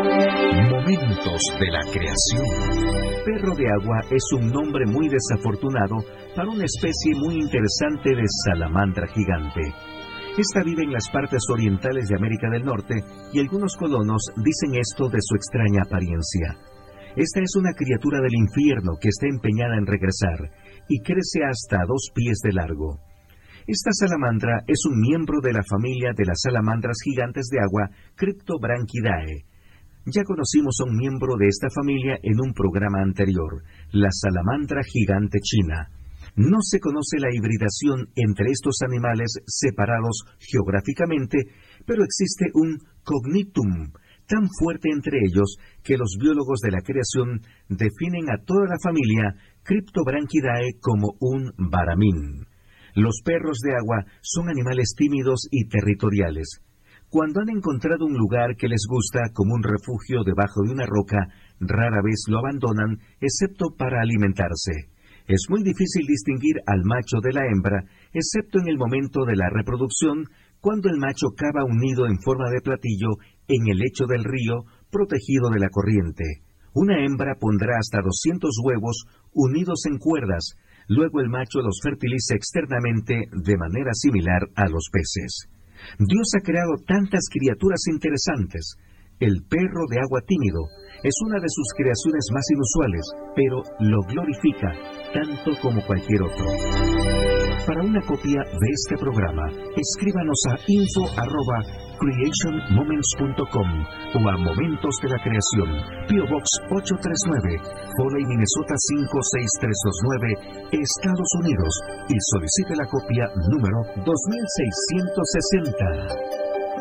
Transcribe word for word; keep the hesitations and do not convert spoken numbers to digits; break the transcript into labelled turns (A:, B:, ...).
A: Momentos de la creación. Perro de agua es un nombre muy desafortunado para una especie muy interesante de salamandra gigante. Esta vive en las partes orientales de América del Norte y algunos colonos dicen esto de su extraña apariencia. Esta es una criatura del infierno que está empeñada en regresar y crece hasta dos pies de largo. Esta salamandra es un miembro de la familia de las salamandras gigantes de agua Cryptobranchidae. Ya conocimos a un miembro de esta familia en un programa anterior, la salamandra gigante china. No se conoce la hibridación entre estos animales separados geográficamente, pero existe un cognitum tan fuerte entre ellos que los biólogos de la creación definen a toda la familia Cryptobranchidae como un baramín. Los perros de agua son animales tímidos y territoriales. Cuando han encontrado un lugar que les gusta como un refugio debajo de una roca, rara vez lo abandonan, excepto para alimentarse. Es muy difícil distinguir al macho de la hembra, excepto en el momento de la reproducción, cuando el macho cava un nido en forma de platillo en el lecho del río, protegido de la corriente. Una hembra pondrá hasta doscientos huevos unidos en cuerdas. Luego el macho los fertiliza externamente de manera similar a los peces. Dios ha creado tantas criaturas interesantes. El perro de agua tímido es una de sus creaciones más inusuales, pero lo glorifica tanto como cualquier otro. Para una copia de este programa, escríbanos a info arroba creation moments punto com o a Momentos de la Creación, P O Box ocho tres nueve, Foley, Minnesota cinco seis tres dos nueve, Estados Unidos, y solicite la copia número dos mil seiscientos sesenta.